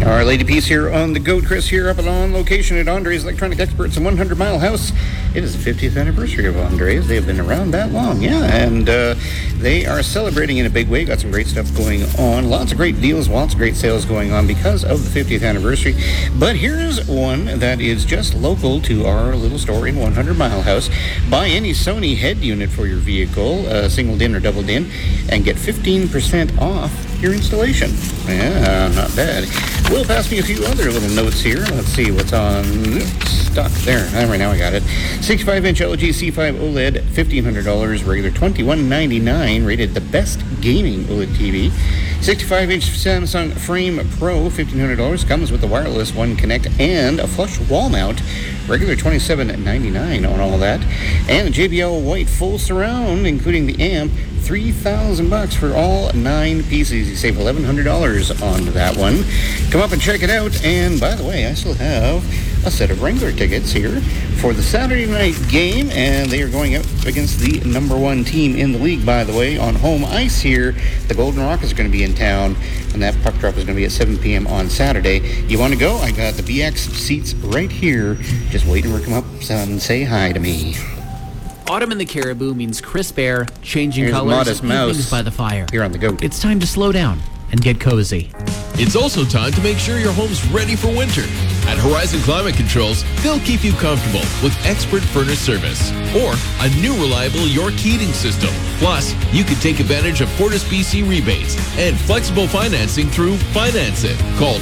Our Lady Peace here on the Goat. Chris here up and on location at Andre's Electronic Experts in 100 Mile House. It is the 50th anniversary of Andre's. They have been around that long, and they are celebrating in a big way. Got some great stuff going on. Lots of great deals, lots of great sales going on because of the 50th anniversary. But here's one that is just local to our little store in 100 Mile House. Buy any Sony head unit for your vehicle, single din or double din, and get 15% off your installation. Yeah, not bad. Will pass me a few other little notes here. Let's see what's on stock there. Right now I got it. 65-inch LG C5 OLED, $1,500, regular $2,199, rated the best gaming OLED TV. 65-inch Samsung Frame Pro, $1,500, comes with the wireless One Connect and a flush wall mount, regular $2,799 on all that. And a JBL White full surround, including the amp, $3,000 for all 9 pieces. You save $1,100 on that one. Come up and check it out. And by the way, I still have a set of Wrangler tickets here for the Saturday night game, and they are going up against the number 1 team in the league, by the way, on home ice here. The Golden Rockets are going to be in town, and that puck drop is going to be at 7 p.m. on Saturday. You want to go? I got the BX seats right here. Just waiting for come up and say hi to me. Autumn in the Caribou means crisp air, changing Here's colors, Modest and Mouse evenings by the fire. here on the Goat. It's time to slow down and get cozy. It's also time to make sure your home's ready for winter. At Horizon Climate Controls, they'll keep you comfortable with expert furnace service or a new reliable York heating system. Plus, you can take advantage of Fortis BC rebates and flexible financing through Finance It. Call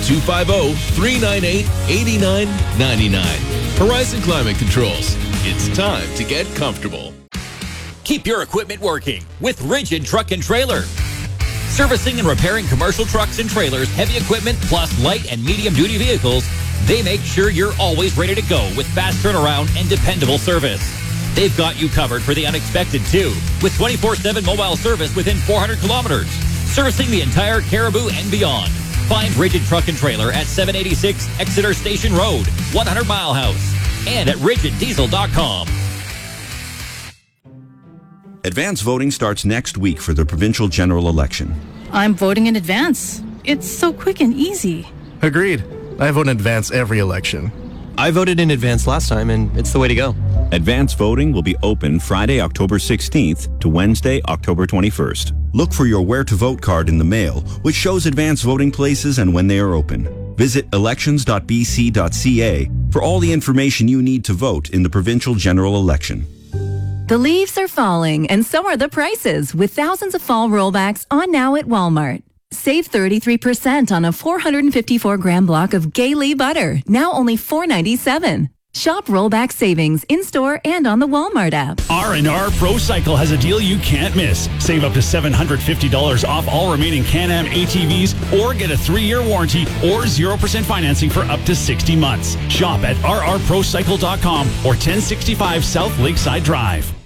250-398-8999. Horizon Climate Controls. It's time to get comfortable. Keep your equipment working with Rigid Truck and Trailer. Servicing and repairing commercial trucks and trailers, heavy equipment, plus light and medium duty vehicles, they make sure you're always ready to go with fast turnaround and dependable service. They've got you covered for the unexpected too, with 24/7 mobile service within 400 kilometers, servicing the entire Caribou and beyond. Find Rigid Truck and Trailer at 786 Exeter Station Road, 100 Mile House, and at rigiddiesel.com. Advance voting starts next week for the provincial general election. I'm voting in advance. It's so quick and easy. Agreed. I vote in advance every election. I voted in advance last time, and it's the way to go. Advance voting will be open Friday, October 16th to Wednesday, October 21st. Look for your Where to Vote card in the mail, which shows advance voting places and when they are open. Visit elections.bc.ca for all the information you need to vote in the provincial general election. The leaves are falling, and so are the prices, with thousands of fall rollbacks on now at Walmart. Save 33% on a 454-gram block of Gay-Lee butter, now only $4.97. Shop rollback savings in-store and on the Walmart app. R&R Pro Cycle has a deal you can't miss. Save up to $750 off all remaining Can-Am ATVs, or get a 3-year warranty or 0% financing for up to 60 months. Shop at rrprocycle.com or 1065 South Lakeside Drive.